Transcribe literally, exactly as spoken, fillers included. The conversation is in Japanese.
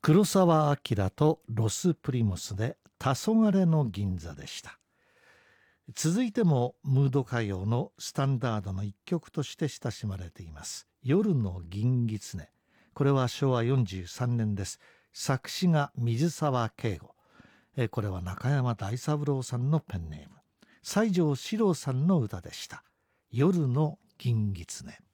黒澤明とロス・プリモスで黄昏の銀座でした。続いてもムード歌謡のスタンダードの一曲として親しまれています夜の銀狐。これはしょうわよんじゅうさんねんです。作詞が水沢敬吾。えこれは中山大三郎さんのペンネーム、西城四郎さんの歌でした。夜の銀狐。